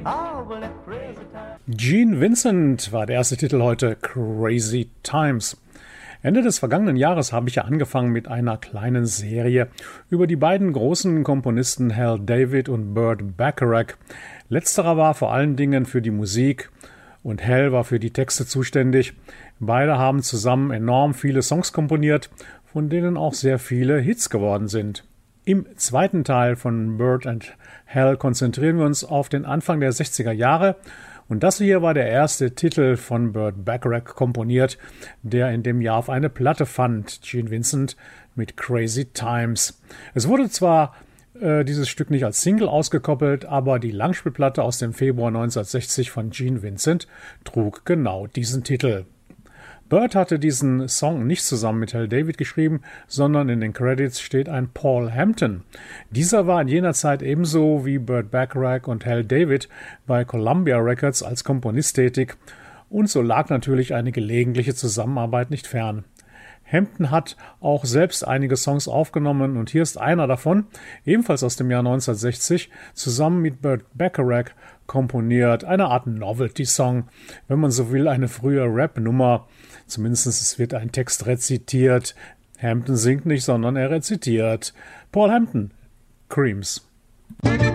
Gene Vincent war der erste Titel heute, Crazy Times. Ende des vergangenen Jahres habe ich ja angefangen mit einer kleinen Serie über die beiden großen Komponisten Hal David und Burt Bacharach. Letzterer war vor allen Dingen für die Musik und Hal war für die Texte zuständig. Beide haben zusammen enorm viele Songs komponiert, von denen auch sehr viele Hits geworden sind. Im zweiten Teil von Burt and Hal konzentrieren wir uns auf den Anfang der 60er Jahre. Und das hier war der erste Titel von Burt Bacharach komponiert, der in dem Jahr auf eine Platte fand, Gene Vincent mit Crazy Times. Es wurde zwar dieses Stück nicht als Single ausgekoppelt, aber die Langspielplatte aus dem Februar 1960 von Gene Vincent trug genau diesen Titel. Burt hatte diesen Song nicht zusammen mit Hal David geschrieben, sondern in den Credits steht ein Paul Hampton. Dieser war in jener Zeit ebenso wie Burt Bacharach und Hal David bei Columbia Records als Komponist tätig und so lag natürlich eine gelegentliche Zusammenarbeit nicht fern. Hampton hat auch selbst einige Songs aufgenommen und hier ist einer davon, ebenfalls aus dem Jahr 1960, zusammen mit Burt Bacharach komponiert, eine Art Novelty-Song, wenn man so will, eine frühe Rap-Nummer. Zumindest es wird ein Text rezitiert. Hampton singt nicht, sondern er rezitiert. Paul Hampton, Creams.